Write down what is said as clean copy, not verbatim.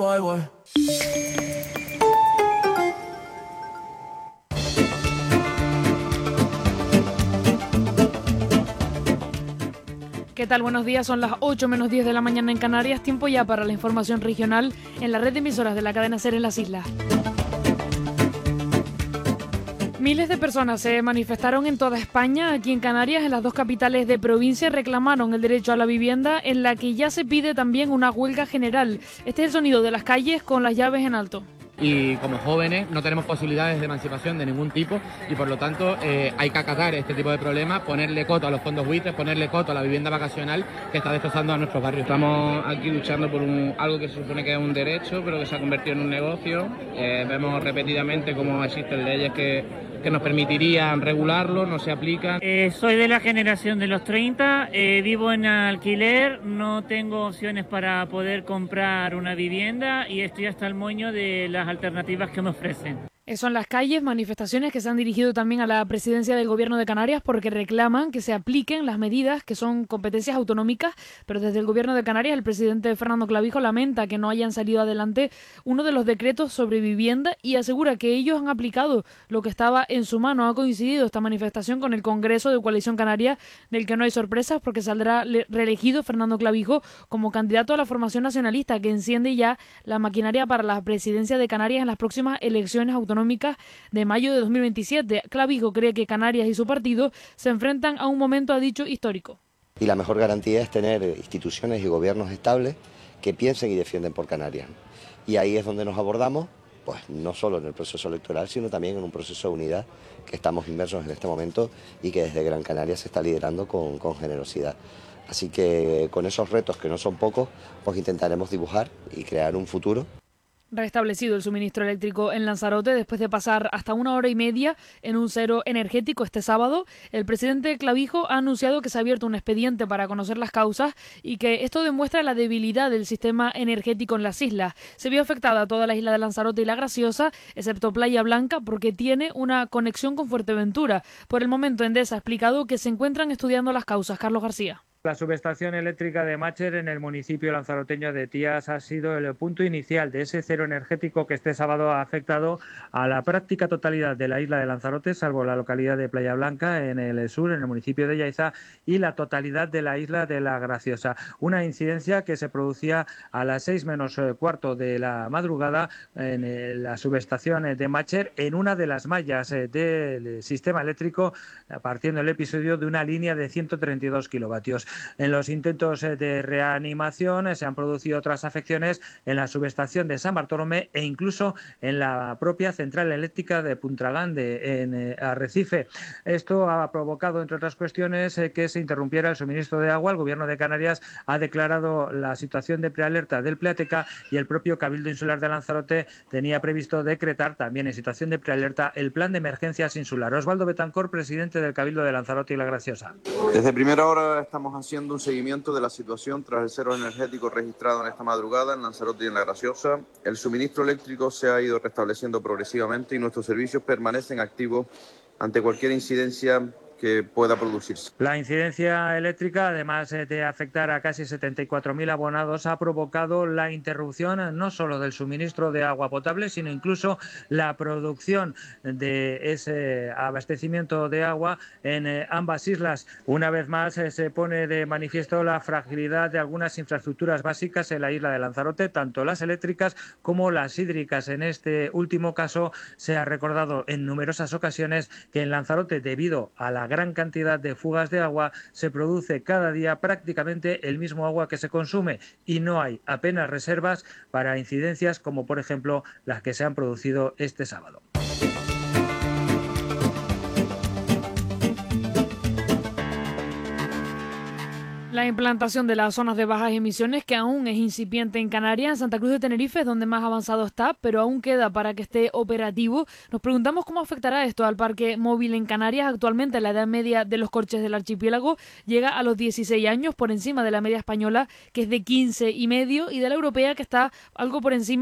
¿Qué tal? Buenos días, son las 8 menos 10 de la mañana en Canarias, tiempo ya para la información regional en la red de emisoras de la cadena SER en las islas. Miles de personas se manifestaron en toda España, aquí en Canarias, en las dos capitales de provincia, reclamaron el derecho a la vivienda, en la que ya se pide también una huelga general. Este es el sonido de las calles con las llaves en alto. Y como jóvenes no tenemos posibilidades de emancipación de ningún tipo y por lo tanto hay que acatar este tipo de problemas, ponerle coto a los fondos buitres, ponerle coto a la vivienda vacacional que está destrozando a nuestros barrios. Estamos aquí luchando por algo que se supone que es un derecho pero que se ha convertido en un negocio. Vemos repetidamente cómo existen leyes que nos permitirían regularlo, no se aplican. Soy de la generación de los 30, vivo en alquiler, no tengo opciones para poder comprar una vivienda y estoy hasta el moño de las alternativas que me ofrecen. Son las calles, manifestaciones que se han dirigido también a la presidencia del Gobierno de Canarias porque reclaman que se apliquen las medidas que son competencias autonómicas, pero desde el Gobierno de Canarias el presidente Fernando Clavijo lamenta que no hayan salido adelante uno de los decretos sobre vivienda y asegura que ellos han aplicado lo que estaba en su mano. Ha coincidido esta manifestación con el Congreso de Coalición Canaria, del que no hay sorpresas porque saldrá reelegido Fernando Clavijo como candidato a la formación nacionalista que enciende ya la maquinaria para la presidencia de Canarias en las próximas elecciones autonómicas de mayo de 2027. Clavijo cree que Canarias y su partido se enfrentan a un momento, ha dicho, histórico. Y la mejor garantía es tener instituciones y gobiernos estables que piensen y defienden por Canarias. Y ahí es donde nos abordamos, pues no solo en el proceso electoral, sino también en un proceso de unidad que estamos inmersos en este momento y que desde Gran Canaria se está liderando con generosidad. Así que con esos retos, que no son pocos, pues intentaremos dibujar y crear un futuro. Restablecido el suministro eléctrico en Lanzarote después de pasar hasta 1 hora y media en un cero energético este sábado. El presidente Clavijo ha anunciado que se ha abierto un expediente para conocer las causas y que esto demuestra la debilidad del sistema energético en las islas. Se vio afectada toda la isla de Lanzarote y La Graciosa, excepto Playa Blanca, porque tiene una conexión con Fuerteventura. Por el momento, Endesa ha explicado que se encuentran estudiando las causas. Carlos García. La subestación eléctrica de Mácher en el municipio lanzaroteño de Tías ha sido el punto inicial de ese cero energético que este sábado ha afectado a la práctica totalidad de la isla de Lanzarote, salvo la localidad de Playa Blanca en el sur, en el municipio de Yaiza, y la totalidad de la isla de La Graciosa. Una incidencia que se producía a las 6 menos cuarto de la madrugada en la subestación de Mácher, en una de las mallas del sistema eléctrico, partiendo el episodio de una línea de 132 kilovatios. En los intentos de reanimación se han producido otras afecciones en la subestación de San Bartolomé e incluso en la propia central eléctrica de Puntragande, en Arrecife. Esto ha provocado, entre otras cuestiones, que se interrumpiera el suministro de agua. El Gobierno de Canarias ha declarado la situación de prealerta del Pleateca y el propio Cabildo Insular de Lanzarote tenía previsto decretar también en situación de prealerta el plan de emergencias insular. Osvaldo Betancor, presidente del Cabildo de Lanzarote y La Graciosa. Desde primera hora estamos haciendo un seguimiento de la situación tras el cero energético registrado en esta madrugada en Lanzarote y en La Graciosa. El suministro eléctrico se ha ido restableciendo progresivamente y nuestros servicios permanecen activos ante cualquier incidencia que pueda producirse. La incidencia eléctrica, además de afectar a casi 74.000 abonados, ha provocado la interrupción no solo del suministro de agua potable, sino incluso la producción de ese abastecimiento de agua en ambas islas. Una vez más se pone de manifiesto la fragilidad de algunas infraestructuras básicas en la isla de Lanzarote, tanto las eléctricas como las hídricas. En este último caso se ha recordado en numerosas ocasiones que en Lanzarote, debido a la gran cantidad de fugas de agua, se produce cada día prácticamente el mismo agua que se consume y no hay apenas reservas para incidencias como, por ejemplo, las que se han producido este sábado. La implantación de las zonas de bajas emisiones, que aún es incipiente en Canarias, en Santa Cruz de Tenerife es donde más avanzado está, pero aún queda para que esté operativo. Nos preguntamos cómo afectará esto al parque móvil en Canarias. Actualmente la edad media de los coches del archipiélago llega a los 16 años, por encima de la media española, que es de 15 y medio, y de la europea, que está algo por encima